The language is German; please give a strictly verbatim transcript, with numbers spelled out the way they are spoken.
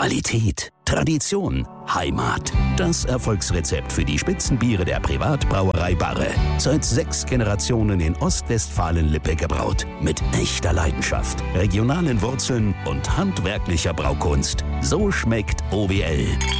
Qualität, Tradition, Heimat. Das Erfolgsrezept für die Spitzenbiere der Privatbrauerei Barre. Seit sechs Generationen in Ostwestfalen-Lippe gebraut. Mit echter Leidenschaft, regionalen Wurzeln und handwerklicher Braukunst. So schmeckt O W L.